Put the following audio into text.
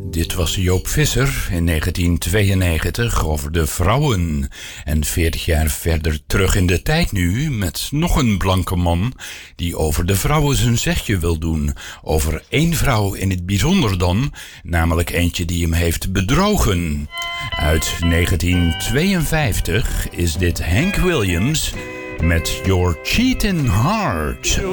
Dit was Joop Visser in 1992 over de vrouwen. En 40 jaar verder terug in de tijd nu met nog een blanke man die over de vrouwen zijn zegje wil doen. Over één vrouw in het bijzonder dan, namelijk eentje die hem heeft bedrogen. Uit 1952 is dit Hank Williams met Your Cheating Heart.